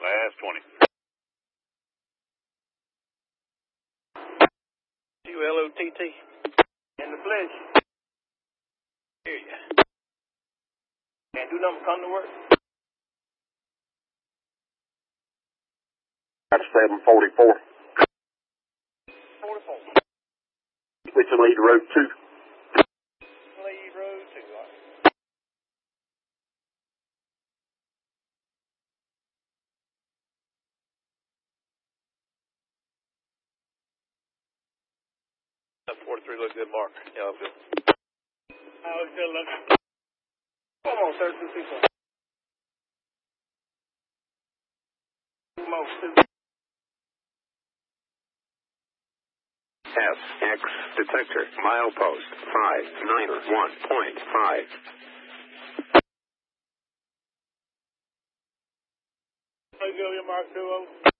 Last 20. ULOTT. In the flesh. Hear ya. Can't do nothing, come to work. That's 744. 44. Switch to lead road 2. Lead road 2. That 43 look good, Mark. Yeah, I'm good. I was good looking. Come on, 32 people. Come on, 2. FX detector, milepost 591.5. Hey, Julia, Mark 20.